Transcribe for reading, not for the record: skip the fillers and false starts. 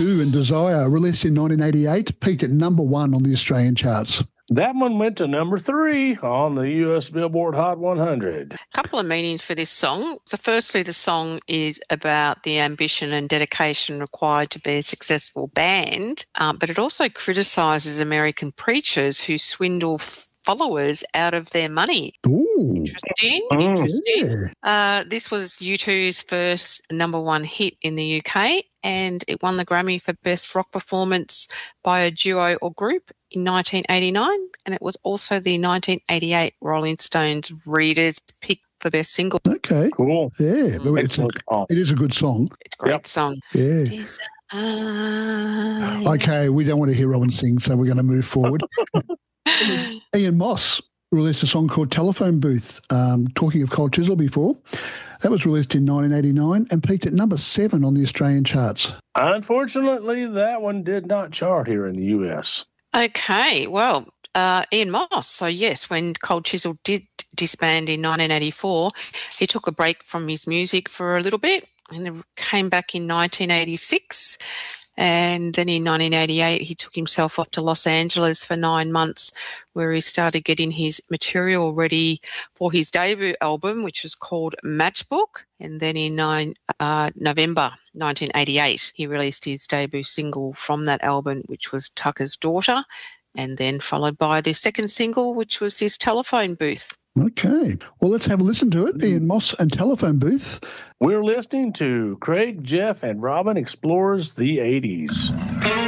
2 and Desire, released in 1988, peaked at number 1 on the Australian charts. That one went to number 3 on the US Billboard Hot 100. A couple of meanings for this song. So firstly, the song is about the ambition and dedication required to be a successful band, but it also criticises American preachers who swindle followers out of their money. Ooh. Interesting. Yeah. This was U2's first number 1 hit in the UK, and it won the Grammy for Best Rock Performance by a Duo or Group in 1989, and it was also the 1988 Rolling Stones Readers' Pick for Best Single. Okay. Cool. Yeah, but it is a good song. It's a great song. Yeah. Okay, we don't want to hear Robin sing, so we're going to move forward. Ian Moss released a song called Telephone Booth, talking of Cold Chisel before. That was released in 1989 and peaked at number 7 on the Australian charts. Unfortunately, that one did not chart here in the US. Okay, well, Ian Moss. So, yes, when Cold Chisel did disband in 1984, he took a break from his music for a little bit and then came back in 1986. And then in 1988, he took himself off to Los Angeles for 9 months, where he started getting his material ready for his debut album, which was called Matchbook. And then in November 1988, he released his debut single from that album, which was Tucker's Daughter, and then followed by the second single, which was his Telephone Booth. Okay. Well, let's have a listen to it. Ian Moss and Telephone Booth. We're listening to Craig, Jeff, and Robin Explores the 80s.